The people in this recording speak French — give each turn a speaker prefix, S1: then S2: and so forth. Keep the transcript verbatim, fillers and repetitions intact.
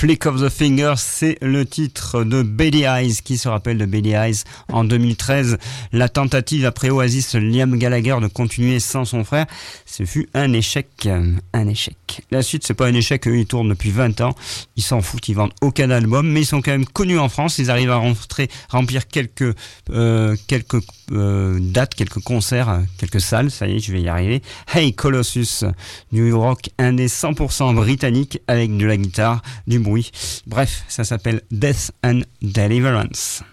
S1: Flick of the Finger, c'est le titre de Beady Eyes. Qui se rappelle de Beady Eyes en deux mille treize? La tentative après Oasis, Liam Gallagher de continuer sans son frère, ce fut un échec. Un échec. La suite, c'est pas un échec, eux, ils tournent depuis vingt ans. Ils s'en foutent, ils vendent aucun album, mais ils sont quand même connus en France. Ils arrivent à rentrer, remplir quelques, euh, quelques euh, dates, quelques concerts, quelques salles. Ça y est, je vais y arriver. Hey Colossus, du rock indé cent pour cent britannique avec de la guitare, du bruit. Bref, ça s'appelle Death and Deliverance.